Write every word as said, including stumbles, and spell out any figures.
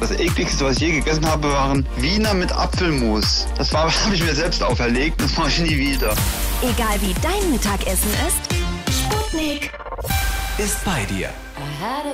Das ekligste, was ich je gegessen habe, waren Wiener mit Apfelmus. Das war, habe ich mir selbst auferlegt, das mache ich nie wieder. Egal wie dein Mittagessen ist, Sputnik ist bei dir. I had a